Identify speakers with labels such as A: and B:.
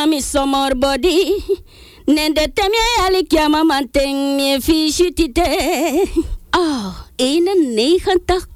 A: mi somor body. Nende temje alikia mama ting mi fishi tite. Oh, 91